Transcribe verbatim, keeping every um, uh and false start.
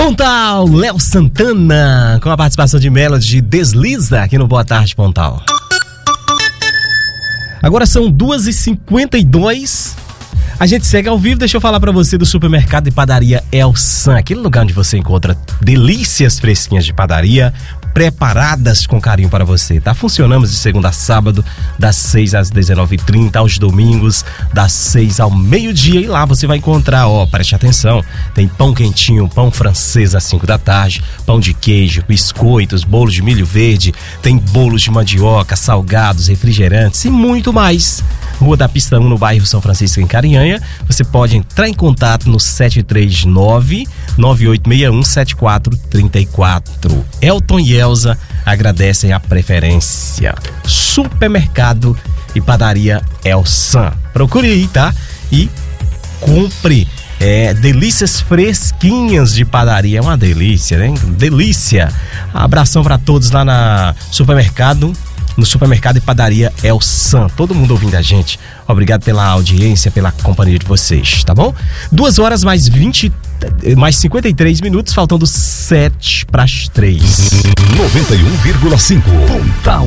Pontal, Léo Santana, com a participação de Melody, Desliza aqui no Boa Tarde, Pontal. Agora são duas e cinquenta e dois. A gente segue ao vivo. Deixa eu falar pra você do supermercado e padaria Elsan, aquele lugar onde você encontra delícias fresquinhas de padaria preparadas com carinho para você, tá? Funcionamos de segunda a sábado, das seis às dezenove e trinta, aos domingos, das seis ao meio-dia. E lá você vai encontrar, ó, preste atenção, tem pão quentinho, pão francês às cinco da tarde, pão de queijo, biscoitos, bolos de milho verde, tem bolos de mandioca, salgados, refrigerantes e muito mais. Rua da Pista um, no bairro São Francisco, em Carinhanha. Você pode entrar em contato no sete três nove, nove oito seis um, sete quatro três quatro. Elton e Elza agradecem a preferência. Supermercado e padaria Elsan. Procure aí, tá? E compre é, delícias fresquinhas de padaria. É uma delícia, né? Delícia. Abração para todos lá na supermercado. No supermercado e padaria Elsan. Todo mundo ouvindo a gente. Obrigado pela audiência, pela companhia de vocês, tá bom? Duas horas mais vinte, mais cinquenta e três minutos, faltando sete para as três. noventa e um vírgula cinco. Pontal.